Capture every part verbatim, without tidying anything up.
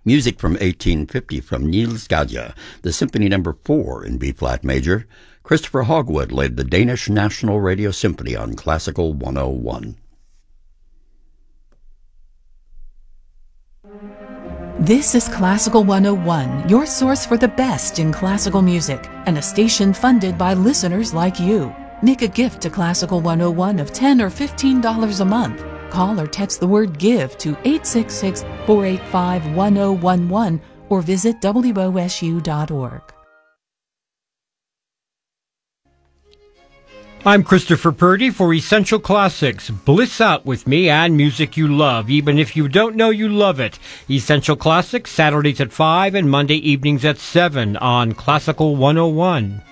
Music from eighteen fifty from Niels Gade, the Symphony Number four in B-flat major. Christopher Hogwood led the Danish National Radio Symphony on Classical one oh one. This is Classical one oh one, your source for the best in classical music, and a station funded by listeners like you. Make a gift to Classical one oh one of ten dollars or fifteen dollars a month. Call or text the word GIVE to eight six six, four eight five, one oh one one or visit W O S U dot org. I'm Christopher Purdy for Essential Classics. Bliss out with me and music you love, even if you don't know you love it. Essential Classics, Saturdays at five and Monday evenings at seven on Classical one oh one.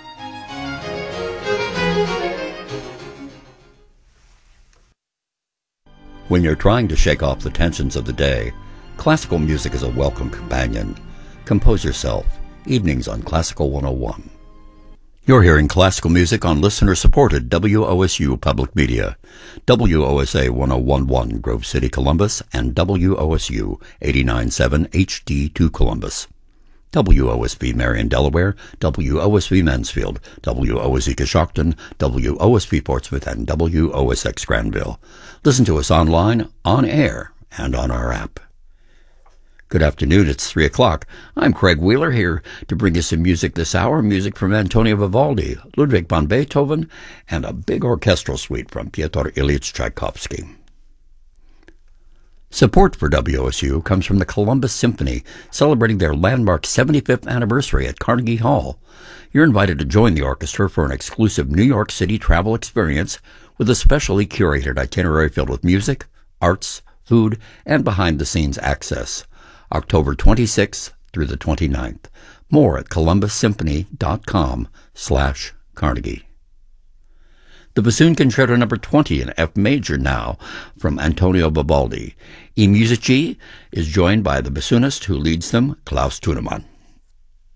When you're trying to shake off the tensions of the day, classical music is a welcome companion. Compose yourself. Evenings on Classical one oh one. You're hearing classical music on listener-supported W O S U Public Media, W O S A ten eleven Grove City, Columbus, and W O S U eighty-nine point seven H D two Columbus. W O S V Marion, Delaware, W O S V Mansfield, W O S E Coshocton, W O S V Portsmouth, and W O S X Granville. Listen to us online, on air, and on our app. Good afternoon, it's three o'clock. I'm Craig Wheeler here to bring you some music this hour, music from Antonio Vivaldi, Ludwig van Beethoven, and a big orchestral suite from Pyotr Ilyich Tchaikovsky. Support for W O S U comes from the Columbus Symphony, celebrating their landmark seventy-fifth anniversary at Carnegie Hall. You're invited to join the orchestra for an exclusive New York City travel experience with a specially curated itinerary filled with music, arts, food, and behind-the-scenes access. October twenty-sixth through the twenty-ninth. More at columbus-symphony.com slash Carnegie. The Bassoon Concerto Number twenty in F major now from Antonio Vivaldi. I Musici is joined by the bassoonist who leads them, Klaus Thunemann.